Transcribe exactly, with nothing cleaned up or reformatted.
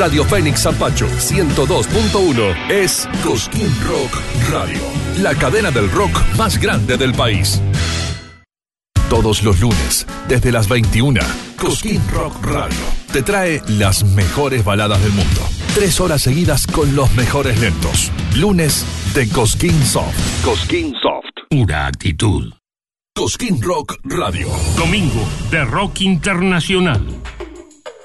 Radio Fénix Zampacho ciento dos punto uno es Cosquín Rock Radio, la cadena del rock más grande del país. Todos los lunes, desde las veintiuna, Cosquín Rock Radio te trae las mejores baladas del mundo. Tres horas seguidas con los mejores lentos. Lunes de Cosquín Soft. Cosquín Soft. Pura actitud. Cosquín Rock Radio. Domingo de Rock Internacional.